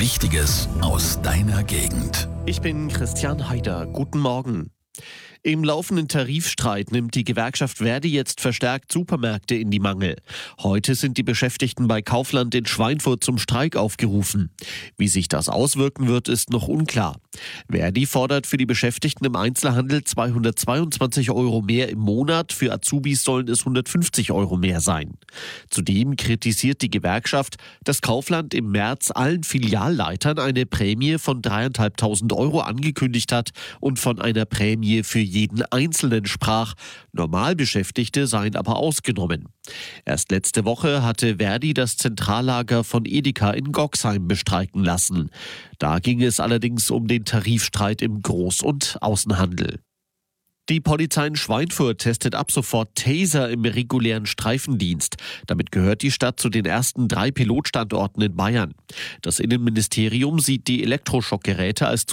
Wichtiges aus deiner Gegend. Ich bin Christian Haider. Guten Morgen. Im laufenden Tarifstreit nimmt die Gewerkschaft Verdi jetzt verstärkt Supermärkte in die Mangel. Heute sind die Beschäftigten bei Kaufland in Schweinfurt zum Streik aufgerufen. Wie sich das auswirken wird, ist noch unklar. Verdi fordert für die Beschäftigten im Einzelhandel 222 € mehr im Monat, für Azubis sollen es 150 € mehr sein. Zudem kritisiert die Gewerkschaft, dass Kaufland im März allen Filialleitern eine Prämie von 3.500 € angekündigt hat und von einer Prämie für jeden Einzelnen sprach. Normalbeschäftigte seien aber ausgenommen. Erst letzte Woche hatte Verdi das Zentrallager von Edeka in Goxheim bestreiken lassen. Da ging es allerdings um den Tarifstreit im Groß- und Außenhandel. Die Polizei in Schweinfurt testet ab sofort Taser im regulären Streifendienst. Damit gehört die Stadt zu den ersten 3 Pilotstandorten in Bayern. Das Innenministerium sieht die Elektroschockgeräte als